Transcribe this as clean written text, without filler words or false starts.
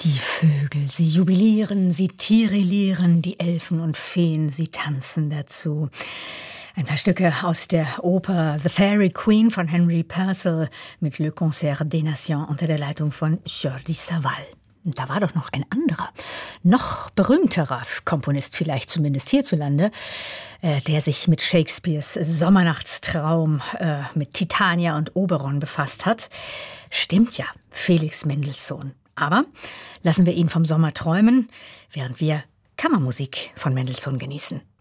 Die Vögel, sie jubilieren, sie tirillieren, die Elfen und Feen, sie tanzen dazu. Ein paar Stücke aus der Oper The Fairy Queen von Henry Purcell mit Le Concert des Nations unter der Leitung von Jordi Savall. Und da war doch noch ein anderer, noch berühmterer Komponist, vielleicht zumindest hierzulande, der sich mit Shakespeares Sommernachtstraum, mit Titania und Oberon befasst hat. Stimmt ja, Felix Mendelssohn. Aber lassen wir ihn vom Sommer träumen, während wir Kammermusik von Mendelssohn genießen.